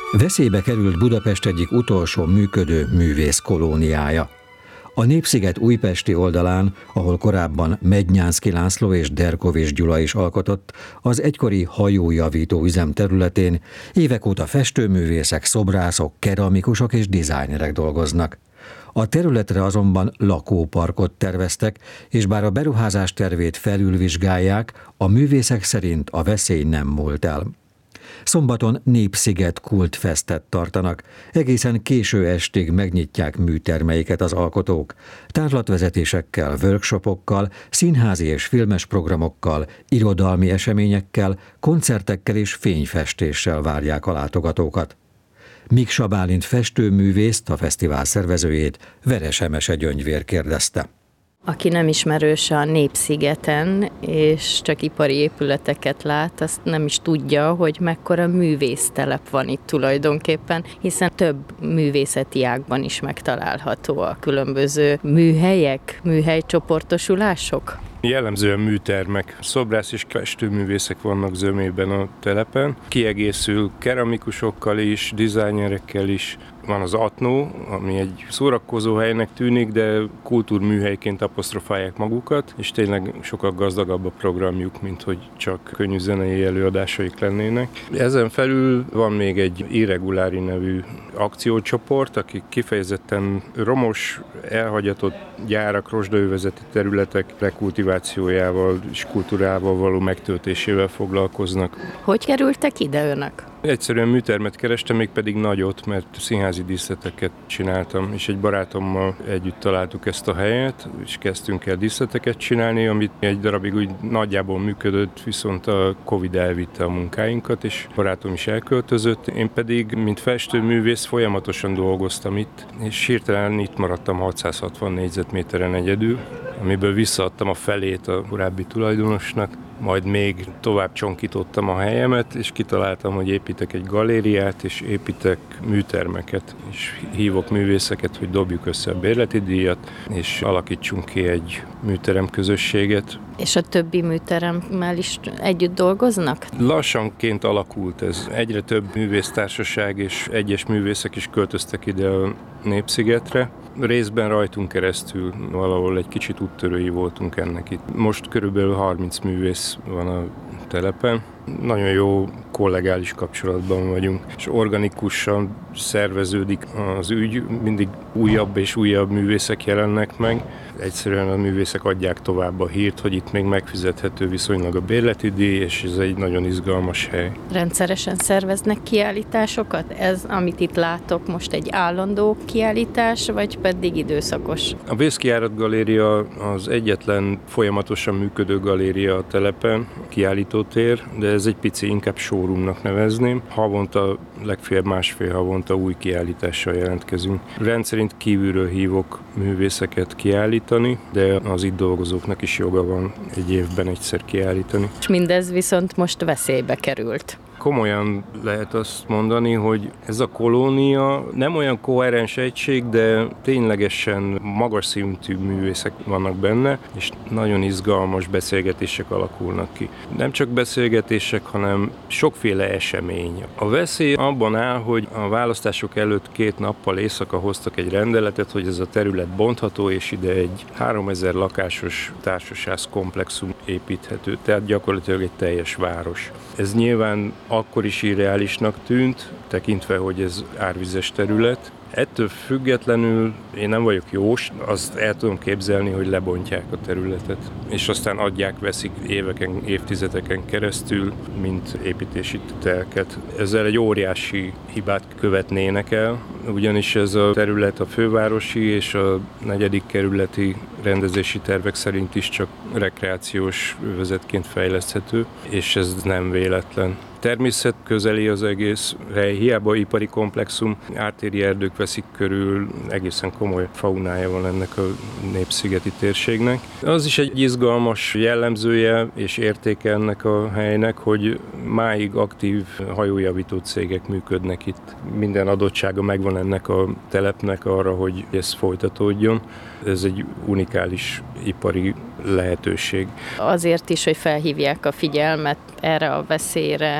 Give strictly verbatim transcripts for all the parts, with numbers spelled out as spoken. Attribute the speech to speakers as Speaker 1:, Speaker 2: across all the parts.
Speaker 1: Veszélybe került Budapest egyik utolsó működő művészkolóniája. A Népsziget újpesti oldalán, ahol korábban Mednyánszky László és Derkovich Gyula is alkotott, az egykori hajójavító üzem területén évek óta festőművészek, szobrászok, keramikusok és dizájnerek dolgoznak. A területre azonban lakóparkot terveztek, és bár a beruházás tervét felülvizsgálják, a művészek szerint a veszély nem múlt el. Szombaton Népsziget kultfestet tartanak, egészen késő estig megnyitják műtermeiket az alkotók. Tárlatvezetésekkel, workshopokkal, színházi és filmes programokkal, irodalmi eseményekkel, koncertekkel és fényfestéssel várják a látogatókat. Miksa Bálint festőművészt, a fesztivál szervezőjét Veres Emese Gyöngyvér kérdezte.
Speaker 2: Aki nem ismerős a Népszigeten, és csak ipari épületeket lát, azt nem is tudja, hogy mekkora művésztelep van itt tulajdonképpen, hiszen több művészeti ágban is megtalálható a különböző műhelyek, műhelycsoportosulások.
Speaker 3: Jellemzően műtermek, szobrász és festőművészek vannak zömében a telepen. Kiegészül keramikusokkal is, dizájnerekkel is. Van az Atnó, ami egy szórakozó helynek tűnik, de kultúrműhelyként apostrofálják magukat, és tényleg sokkal gazdagabb a programjuk, mint hogy csak könnyű zenei előadásaik lennének. Ezen felül van még egy Irregulári nevű akciócsoport, akik kifejezetten romos, elhagyatott gyárak, rozsdaövezeti területek rekultivációjával és kultúrával való megtöltésével foglalkoznak.
Speaker 2: Hogy kerültek ide önök?
Speaker 3: Egyszerűen műtermet kerestem, még pedig nagyot, mert színházi díszleteket csináltam, és egy barátommal együtt találtuk ezt a helyet, és kezdtünk el díszleteket csinálni, amit egy darabig úgy nagyjából működött, viszont a Covid elvitte a munkáinkat, és barátom is elköltözött. Én pedig, mint festőművész, folyamatosan dolgoztam itt, és hirtelen itt maradtam hatszázhatvan négyzetméteren egyedül, amiből visszaadtam a felét a korábbi tulajdonosnak, majd még tovább csonkítottam a helyemet, és kitaláltam, hogy építek egy galériát, és építek műtermeket, és hívok művészeket, hogy dobjuk össze a bérleti díjat, és alakítsunk ki egy műterem közösséget.
Speaker 2: És a többi műteremmel is együtt dolgoznak?
Speaker 3: Lassanként alakult ez. Egyre több művésztársaság és egyes művészek is költöztek ide a Népszigetre. Részben rajtunk keresztül valahol egy kicsit úttörői voltunk ennek itt. Most körülbelül harminc művész van a telepen. Nagyon jó kollegális kapcsolatban vagyunk, és organikusan szerveződik az ügy, mindig újabb és újabb művészek jelennek meg. Egyszerűen a művészek adják tovább a hírt, hogy itt még megfizethető viszonylag a bérleti díj, és ez egy nagyon izgalmas hely.
Speaker 2: Rendszeresen szerveznek kiállításokat? Ez, amit itt látok, most egy állandó kiállítás, vagy pedig időszakos?
Speaker 3: A Vészkijárat Galéria az egyetlen folyamatosan működő galéria a telepen, kiállítótér, de ez egy pici, inkább showroomnak nevezném. Havonta, legfeljebb másfél havonta új kiállítással jelentkezünk. Rendszerint kívülről hívok művészeket kiállítani, de az itt dolgozóknak is joga van egy évben egyszer kiállítani.
Speaker 2: És mindez viszont most veszélybe került.
Speaker 3: Komolyan lehet azt mondani, hogy ez a kolónia nem olyan koherens egység, de ténylegesen magas szintű művészek vannak benne, és nagyon izgalmas beszélgetések alakulnak ki. Nem csak beszélgetések, hanem sokféle esemény. A veszély abban áll, hogy a választások előtt két nappal éjszaka hoztak egy rendeletet, hogy ez a terület bontható, és ide egy háromezer lakásos társaság komplexum építhető, tehát gyakorlatilag egy teljes város. Ez nyilván akkor is irreálisnak tűnt, tekintve, hogy ez árvizes terület. Ettől függetlenül én nem vagyok jós, azt el tudom képzelni, hogy lebontják a területet, és aztán adják, veszik éveken, évtizedeken keresztül, mint építési telket. Ezzel egy óriási hibát követnének el, ugyanis ez a terület a fővárosi és a negyedik kerületi rendezési tervek szerint is csak rekreációs övezetként fejleszthető, és ez nem véletlen. Természet közeli az egész hely, hiába ipari komplexum, ártéri erdők veszik körül, egészen komoly faunája van ennek a népszigeti térségnek. Az is egy izgalmas jellemzője és értéke ennek a helynek, hogy máig aktív hajójavító cégek működnek itt. Minden adottsága megvan ennek a telepnek arra, hogy ez folytatódjon. Ez egy unikális ipari lehetőség.
Speaker 2: Azért is, hogy felhívják a figyelmet erre a veszélyre,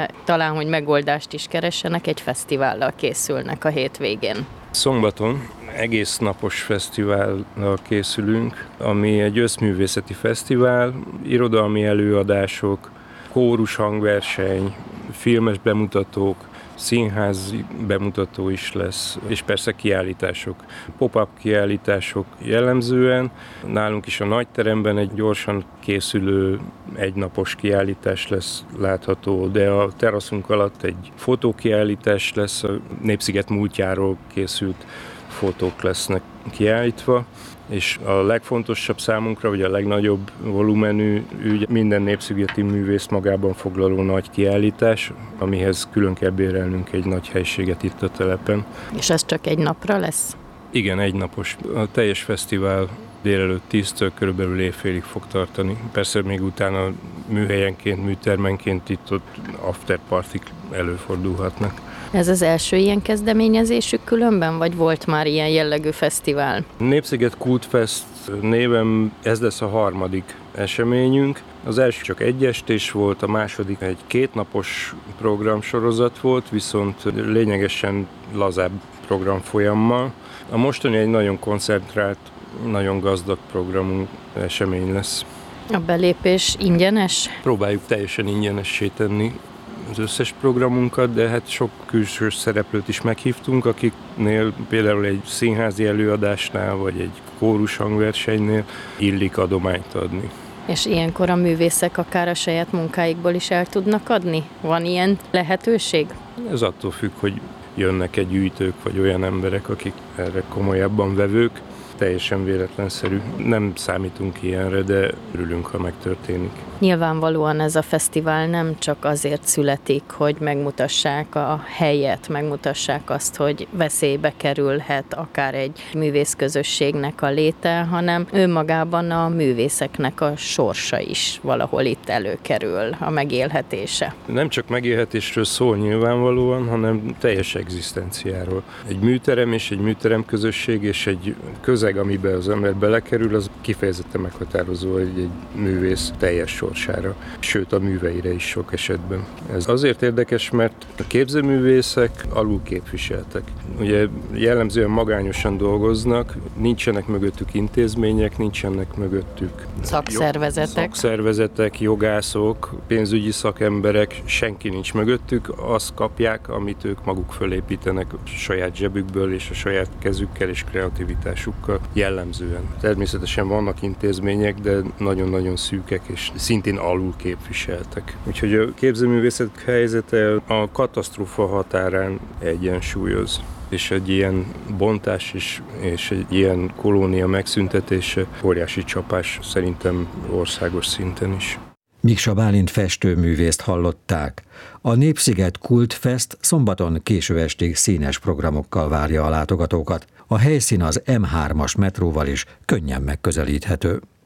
Speaker 2: de talán, hogy megoldást is keressenek, egy fesztivállal készülnek a hétvégén.
Speaker 3: Szombaton egész napos fesztivállal készülünk, ami egy összművészeti fesztivál, irodalmi előadások, kórus hangverseny, filmes bemutatók, színházi bemutató is lesz, és persze kiállítások, pop-up kiállítások jellemzően. Nálunk is a nagyteremben egy gyorsan készülő egynapos kiállítás lesz látható, de a teraszunk alatt egy fotókiállítás lesz, a Népsziget múltjáról készült fotók lesznek kiállítva, és a legfontosabb számunkra, vagy a legnagyobb volumenű ügy minden népszigeti művész magában foglaló nagy kiállítás, amihez külön kell bérelnünk egy nagy helységet itt a telepen.
Speaker 2: És ez csak egy napra lesz?
Speaker 3: Igen, egynapos. A teljes fesztivál délelőtt tíztől körülbelül évfélig fog tartani. Persze még utána műhelyenként, műtermenként itt-ott afterpartik előfordulhatnak.
Speaker 2: Ez az első ilyen kezdeményezésük különben, vagy volt már ilyen jellegű fesztivál?
Speaker 3: Népsziget Kultfest néven ez lesz a harmadik eseményünk. Az első csak egy estés volt, a második egy kétnapos programsorozat volt, viszont lényegesen lazább programfolyammal. A mostani egy nagyon koncentrált, nagyon gazdag programú esemény lesz.
Speaker 2: A belépés ingyenes?
Speaker 3: Próbáljuk teljesen ingyenessé tenni az összes programunkat, de hát sok külső szereplőt is meghívtunk, akiknél például egy színházi előadásnál, vagy egy kórus hangversenynél illik adományt adni.
Speaker 2: És ilyenkor a művészek akár a saját munkáikból is el tudnak adni? Van ilyen lehetőség?
Speaker 3: Ez attól függ, hogy jönnek-e gyűjtők, vagy olyan emberek, akik erre komolyabban vevők. Teljesen véletlenszerű. Nem számítunk ilyenre, de örülünk, ha megtörténik.
Speaker 2: Nyilvánvalóan ez a fesztivál nem csak azért születik, hogy megmutassák a helyet, megmutassák azt, hogy veszélybe kerülhet akár egy művészközösségnek a léte, hanem önmagában a művészeknek a sorsa is valahol itt előkerül, a megélhetése.
Speaker 3: Nem csak megélhetésről szól nyilvánvalóan, hanem teljes egzisztenciáról. Egy műterem és egy műterem közösség és egy közeg, amiben az ember belekerül, az kifejezetten meghatározó egy, egy művész teljes sorsára, sőt a műveire is sok esetben. Ez azért érdekes, mert a képzőművészek alul képviseltek. Ugye jellemzően magányosan dolgoznak, nincsenek mögöttük intézmények, nincsenek mögöttük
Speaker 2: szakszervezetek,
Speaker 3: szakszervezetek, jogászok, pénzügyi szakemberek, senki nincs mögöttük, azt kapják, amit ők maguk fölépítenek a saját zsebükből és a saját kezükkel és kreativitásukkal jellemzően. Természetesen vannak intézmények, de nagyon-nagyon szűkek és szintén alul képviseltek. Úgyhogy a képzőművészet helyzete a katasztrófa határán egyensúlyoz. És egy ilyen bontás is, és egy ilyen kolónia megszüntetése óriási csapás szerintem országos szinten is.
Speaker 1: Miksa Bálint festőművészt hallották. A Népsziget Kultfest szombaton késő estig színes programokkal várja a látogatókat. A helyszín az M hármas metróval is könnyen megközelíthető.